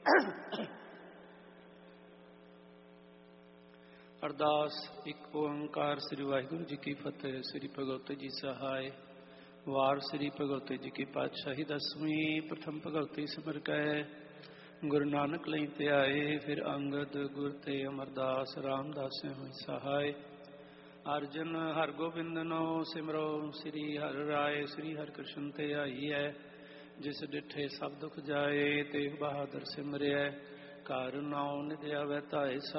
ਅਰਦਾਸ। ਇੱਕ ਓੰਕਾਰ ਸ੍ਰੀ ਵਾਹਿਗੁਰੂ ਜੀ ਕੀ ਫਤਿਹ। ਸ੍ਰੀ ਭਗਵਤੀ ਜੀ ਸਹਾਇ। ਵਾਰ ਸ੍ਰੀ ਭਗਵਤੀ ਜੀ ਕੀ ਪਾਤਸ਼ਾਹੀ ਦਸਵੀਂ। ਪ੍ਰਥਮ ਭਗਵਤੀ ਸਿਮਰ ਕੈ ਗੁਰੂ ਨਾਨਕ ਲਈ ਧਿਆਏ। ਫਿਰ ਅੰਗਦ ਗੁਰ ਤੇ ਅਮਰਦਾਸ ਰਾਮਦਾਸੇ ਹੋਇ ਸਹਾਇ। ਅਰਜਨ ਹਰਗੋਬਿੰਦਨੋ ਸਿਮਰੋ ਸ੍ਰੀ ਹਰਿ ਰਾਏ। ਸ੍ਰੀ ਹਰਿ ਕ੍ਰਿਸ਼ਨ ਤੇ ਆਈ ਹੈ ਜਿਸ ਡਿਠੇ ਸਭ ਦੁਖ ਜਾਏ। ਤੇਗ ਬਹਾਦਰ ਸਿਮਰਿਐ ਘਰ ਨਾਉ ਨਿਧ ਆਵੈ ਧਾਇ।